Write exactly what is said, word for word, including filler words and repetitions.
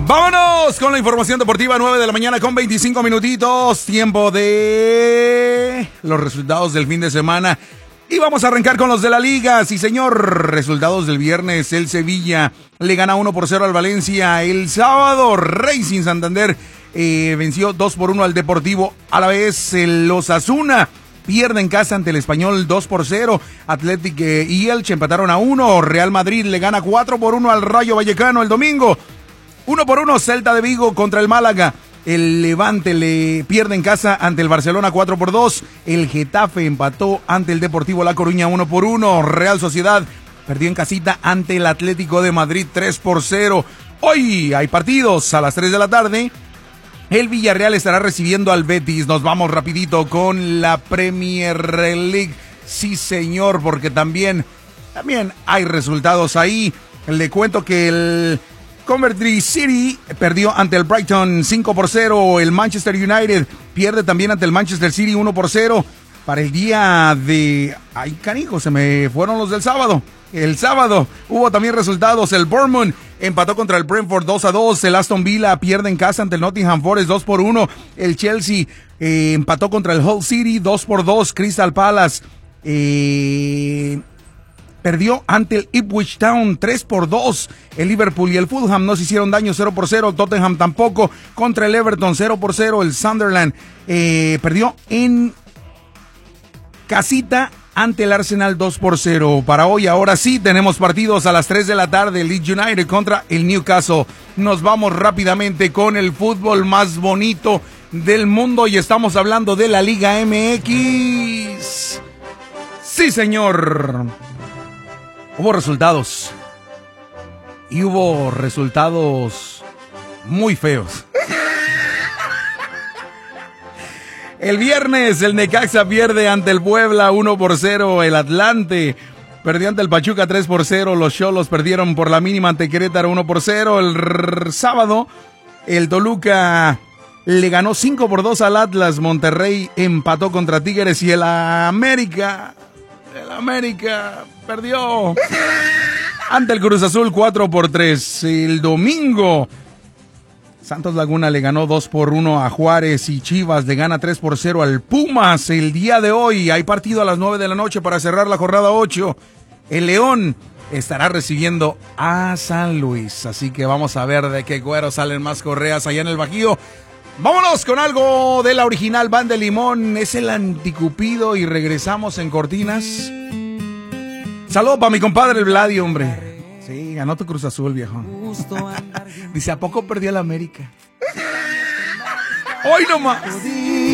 Vámonos con la información deportiva, nueve de la mañana con veinticinco minutitos, tiempo de los resultados del fin de semana. Y vamos a arrancar con los de la Liga. Sí, señor. Resultados del viernes. El Sevilla le gana uno por cero al Valencia. El sábado, Racing Santander eh, venció dos por uno al Deportivo. A la vez, el Osasuna pierde en casa ante el Español dos por cero. Athletic eh, y Elche empataron a uno. Real Madrid le gana cuatro por uno al Rayo Vallecano el domingo. uno por uno Celta de Vigo contra el Málaga. El Levante le pierde en casa ante el Barcelona cuatro por dos. El Getafe empató ante el Deportivo La Coruña uno por uno. Real Sociedad perdió en casita ante el Atlético de Madrid tres por cero. Hoy hay partidos a las tres de la tarde. El Villarreal estará recibiendo al Betis. Nos vamos rapidito con la Premier League. Sí, señor, porque también, también hay resultados ahí. Le cuento que el Coventry City perdió ante el Brighton cinco por cero. El Manchester United pierde también ante el Manchester City uno por cero. Para el día de... Ay, canijo, se me fueron los del sábado. El sábado hubo también resultados. El Bournemouth empató contra el Brentford dos a dos. El Aston Villa pierde en casa ante el Nottingham Forest dos por uno. El Chelsea eh, empató contra el Hull City dos por dos. Crystal Palace eh... perdió ante el Ipswich Town tres por dos. El Liverpool y el Fulham no se hicieron daño cero por cero. Tottenham tampoco. Contra el Everton cero por cero. El Sunderland eh, perdió en casita ante el Arsenal dos por cero. Para hoy, ahora sí, tenemos partidos a las tres de la tarde. Leeds United contra el Newcastle. Nos vamos rápidamente con el fútbol más bonito del mundo y estamos hablando de la Liga M X. Sí, señor. Hubo resultados y hubo resultados muy feos. El viernes el Necaxa pierde ante el Puebla uno por cero. El Atlante perdió ante el Pachuca tres por cero. Los Xolos perdieron por la mínima ante Querétaro uno por cero. El r- sábado el Toluca le ganó cinco por dos al Atlas. Monterrey empató contra Tigres y el América... El América perdió ante el Cruz Azul cuatro por tres. El domingo Santos Laguna le ganó dos por uno a Juárez y Chivas le gana tres por cero al Pumas. El día de hoy hay partido a las nueve de la noche para cerrar la jornada ocho. El León estará recibiendo a San Luis. Así que vamos a ver de qué cuero salen más correas allá en el Bajío. Vámonos con algo de la original Banda de Limón. Es el Anticupido y regresamos en cortinas. Saludos para mi compadre el Vladi, hombre. Sí, ganó tu Cruz Azul, viejo. Dice, ¿a poco perdió el América? Hoy nomás.